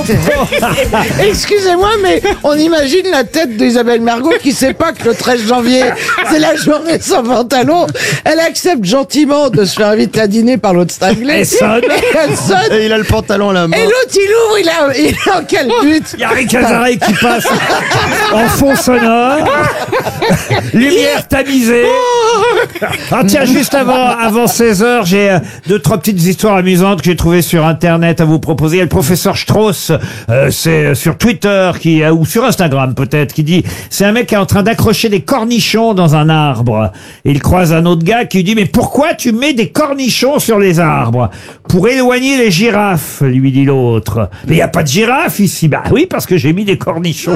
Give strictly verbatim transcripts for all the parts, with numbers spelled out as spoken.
Excusez-moi, mais on imagine la tête d'Isabelle Mergo qui sait pas que le treize janvier, c'est la journée sans pantalon. Elle accepte gentiment de se faire inviter à dîner par l'autre cinglé. Elle sonne. Et elle sonne. Et il a le pantalon à la main. Et l'autre, il ouvre, il, a, il est en quel but? Il y a Rick Hazaré qui passe en fond sonore. Lumière tamisée. Ah tiens, juste avant, avant seize heures, j'ai euh, deux, trois petites histoires amusantes que j'ai trouvées sur Internet à vous proposer. Il y a le professeur Strauss, euh, c'est sur Twitter qui, euh, ou sur Instagram peut-être, qui dit, c'est un mec qui est en train d'accrocher des cornichons dans un arbre. Et il croise un autre gars qui lui dit, mais pourquoi tu mets des cornichons sur les arbres? Pour éloigner les girafes, lui dit l'autre. Mais il n'y a pas de girafes ici. Bah oui, parce que j'ai mis des cornichons.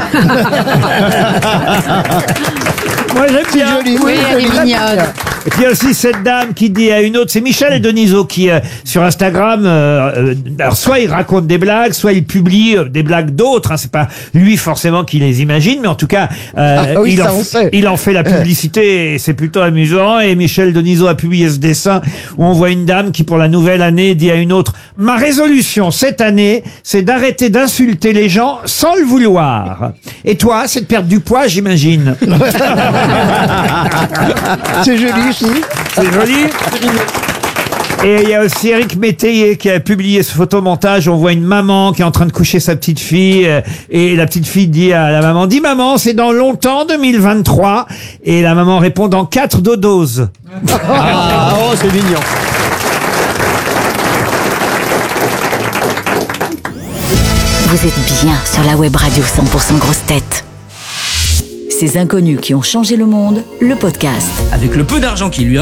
Moi j'aime bien. Joli, Oui, elle est mignonne. Et puis il y a aussi cette dame qui dit à une autre, c'est Michel Denisot qui, euh, sur Instagram, euh, euh, alors soit il raconte des blagues, soit il publie euh, des blagues d'autres. Hein, c'est pas lui forcément qui les imagine, mais en tout cas, euh, Ah oui, il, ça, en, on sait. il en fait la publicité et c'est plutôt amusant. Et Michel Denisot a publié ce dessin où on voit une dame qui, pour la nouvelle année, dit à une autre, ma résolution cette année, c'est d'arrêter d'insulter les gens sans le vouloir. Et toi, c'est de perdre du poids, j'imagine. C'est joli aussi. C'est joli. Et il y a aussi Eric Métayer qui a publié ce photomontage. On voit une maman qui est en train de coucher sa petite fille. euh, Et la petite fille dit à la maman, dis maman, c'est dans longtemps, deux mille vingt-trois. Et la maman répond, dans quatre dodoses. Ah, oh, c'est mignon. Vous êtes bien sur la web radio cent pour cent Grosses Têtes. Ces inconnus qui ont changé le monde, le podcast. Avec le peu d'argent qui lui